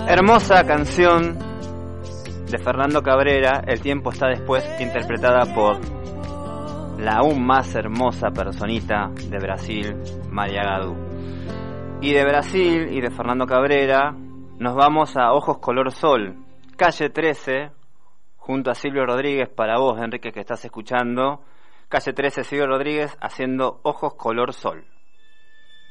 Hermosa canción de Fernando Cabrera, El tiempo está después, interpretada por la aún más hermosa personita de Brasil, María Gadu. Y de Brasil y de Fernando Cabrera nos vamos a Ojos Color Sol, Calle 13, junto a Silvio Rodríguez, para vos, Enrique, que estás escuchando. Calle 13, Silvio Rodríguez, haciendo Ojos Color Sol.